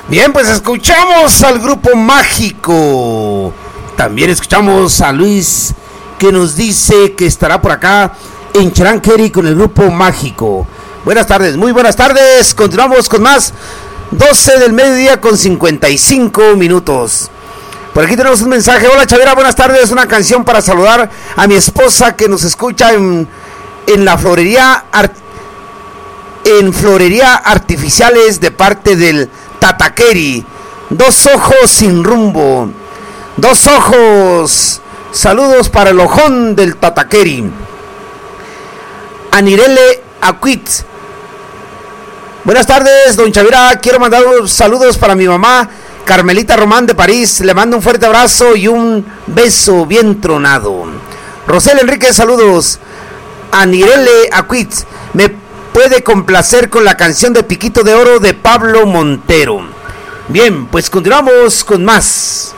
Bien, pues escuchamos al Grupo Mágico. También escuchamos a Luis, que nos dice que estará por acá en Charanqueri con el Grupo Mágico. Buenas tardes, muy buenas tardes. Continuamos con más. 12 del mediodía con 55 minutos. Por aquí tenemos un mensaje. Hola Chavira, buenas tardes. Una canción para saludar a mi esposa que nos escucha en la florería artificiales de parte del Tataqueri. Dos ojos sin rumbo. Dos ojos. Saludos para el ojón del Tataqueri. Anirele Acuit. Buenas tardes, don Chavira. Quiero mandar saludos para mi mamá, Carmelita Román de París. Le mando un fuerte abrazo y un beso bien tronado. Rosel Enrique, saludos. Anirele Acuit. Me puede complacer con la canción de Piquito de Oro de Pablo Montero. Bien, pues continuamos con más.